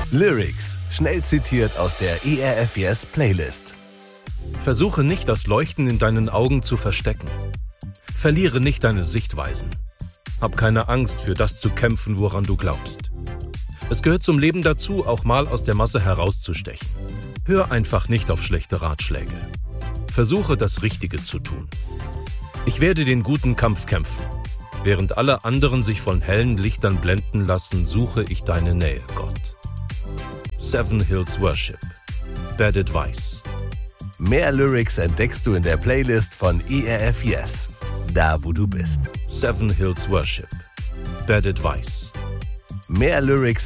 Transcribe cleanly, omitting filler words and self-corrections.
Lyrics, schnell zitiert aus der ERF Yes Playlist. Versuche nicht, das Leuchten in deinen Augen zu verstecken. Verliere nicht deine Sichtweisen. Hab keine Angst, für das zu kämpfen, woran du glaubst. Es gehört zum Leben dazu, auch mal aus der Masse herauszustechen. Hör einfach nicht auf schlechte Ratschläge. Versuche, das Richtige zu tun. Ich werde den guten Kampf kämpfen. Während alle anderen sich von hellen Lichtern blenden lassen, suche ich deine Nähe, Gott. Seven Hills Worship. Bad Advice. Mehr Lyrics entdeckst du in der Playlist von ERF Yes, da wo du bist. Seven Hills Worship. Bad Advice. Mehr Lyrics